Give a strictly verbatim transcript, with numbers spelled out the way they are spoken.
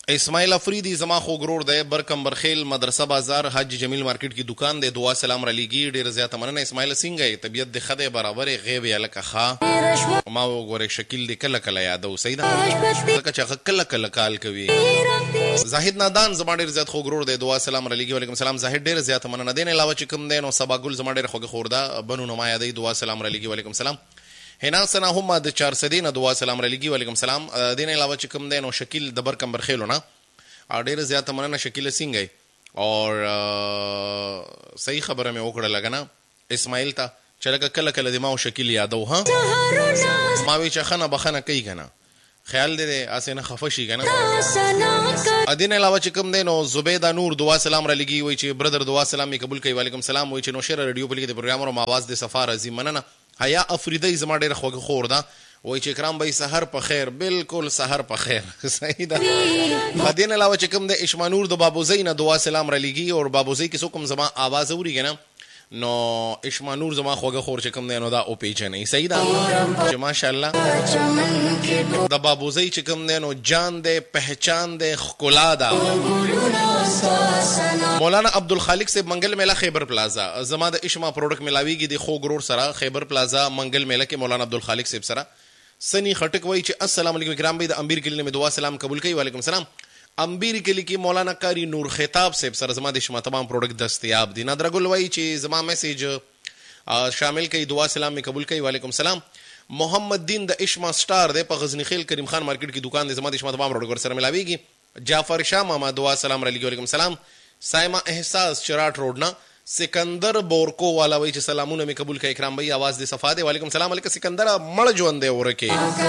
اسماعیل افریدی زما خو ګرور دی برکم برخیل مدرسه بازار حاجی جمیل مارکیټ کی دکان دی. دعا سلام را لیږي ډېر زیاته مننه. اسماعیل څنګه طبیعت د ښه دی برابر غیب یې هلکه ښه ما وګورې شکیل دی کله کله یادو صحیح ده ځکه چې هغه کله کله کال کوي. زاهد نادان زما ډېر زیات خو ګرور دی. دعا سلام را لیږي. وعلیکم سلام زاهد ډېر زیاته مننه. دې نه علاوه چې کوم دی نو سبا ګل زما ډېر خوږه خور ده بنو نما یادوي. دعا سلام را لیږي. وعلیکم سلام. هنا سنا هم د چار سدي نه دعا سلام را لیږي. وعلیکم سلام. دې نه علاوه چې کوم دی نو شکیل د برکم برخیلو نه ډېر زیاته مننه. شکیل څنګه اور صحیح خبره مې وکړه لګنه اسماعیل ته چې لکه کله کله د ما او شکیل یادو ها ما وی چې خنه بخنه کوي کنه خیال دې اسې نه خفه شي کنه. ادین علاوه چې کوم دی نو زبیده نور دعا سلام را لګي وای چې برادر دعا سلام می قبول کوي. وعلیکم سلام. وای چې نو شیر رادیو په لګي د پروګرام او आवाज د سفار ازي مننه. حیا افریدی زما ډېر خوږه خور ده. وای چې کرام بھائی سحر په خیر بالکل سحر په خیر صحیح ده. ادین علاوه چې کوم د اشمانور د بابوزی نه دعا سلام را لګي او بابوزی کې کوم زما आवाज اوري کنه نو اشمانور زما خوږه خور چې کوم دی نو دا او پیژنې صحیح ده چې ماشاءالله د بابوزی چې کوم دی نو جان دی پہچان دی خکلا ده. مولانا عبدالخالق سے منگل میلہ خیبر پلازا زما د اشما پروډکټ ملاویږي د خو ګرور سره خیبر پلازا منگل میلہ کې مولانا عبدالخالق صاحب سره سنی خټک وای چې السلام علیکم کرام بھائی د امبیر کلی میں دعا سلام قبول کړي. وعلیکم سلام. امبیر کلی کې مولانا قاری نور خطاب صاحب سره زما د شما تمام پروډکټ دستیاب دي. نادر ګل وای چې زما میسج شامل کړي دعا سلام می قبول کړي. وعلیکم سلام. محمد دین د اشما سٹار د په غزنی خیل کریم خان مارکیټ کی دکان د زما د شما تمام پروډکټ سره ملاویږي. جعفر شاه ماما دعا سلام را لګي. وعلیکم سلام. سایما احساس چراټ روډ نه سکندر بورکو والا وای چې سلامونه می قبول کړي کرام بھائی आवाज د صفا دی. وعلیکم سلام. علیکم سکندر مړ ژوند دی ورکه